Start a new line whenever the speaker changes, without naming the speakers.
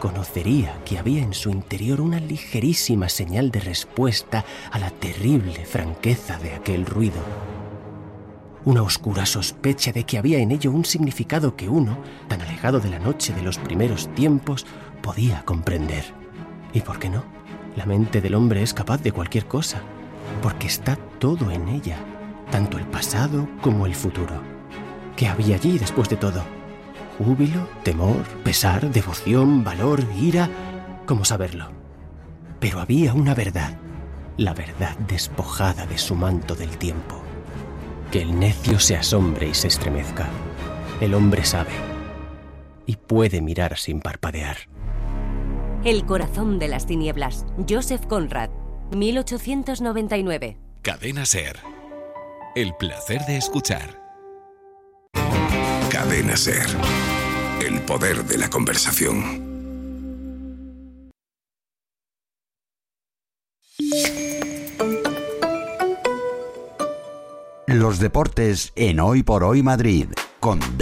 reconocería que había en su interior una ligerísima señal de respuesta a la terrible franqueza de aquel ruido. Una oscura sospecha de que había en ello un significado que uno, tan alejado de la noche de los primeros tiempos, podía comprender. ¿Y por qué no? La mente del hombre es capaz de cualquier cosa, porque está todo en ella, tanto el pasado como el futuro. ¿Qué había allí después de todo? Júbilo, temor, pesar, devoción, valor, ira, ¿cómo saberlo? Pero había una verdad, la verdad despojada de su manto del tiempo. Que el necio se asombre y se estremezca. El hombre sabe y puede mirar sin parpadear.
El corazón de las tinieblas, Joseph Conrad, 1899.
Cadena SER. El placer de escuchar.
Cadena SER. El poder de la conversación.
Los deportes en Hoy por Hoy Madrid con